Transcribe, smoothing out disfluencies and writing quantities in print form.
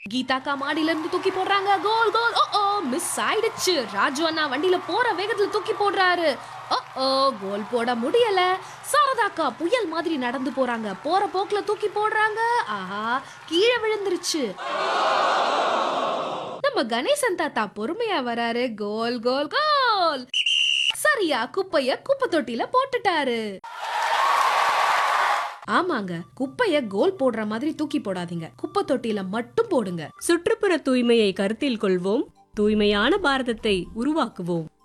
கீதாக்கா மாடியில இருந்து தூக்கி போடுறாங்க. கோல் கோல். ஓ ஓ மிஸ் ஆயிடுச்சு. ராஜு அண்ணா வண்டியில போற வேகத்துல தூக்கி போடுறாரு. ஓ ஓ கோல் போட முடியல. சாரதாக்கா புயல் மாதிரி நடந்து போறாங்க. போற போக்குல தூக்கி போடுறாங்க. ஆஹா கீழே விழுந்துருச்சு. நம்ம கணேசன் தாத்தா பொறுமையா வராரு. கோல் கோல் கோல். சரியா குப்பைய குப்பை தொட்டில போட்டுட்டாரு. ஆமாங்க, குப்பைய கோல் போடுற மாதிரி தூக்கி போடாதீங்க. குப்பை தொட்டில மட்டும் போடுங்க. சுற்றுப்புற தூய்மையை கருத்தில் கொள்வோம். தூய்மையான பாரதத்தை உருவாக்குவோம்.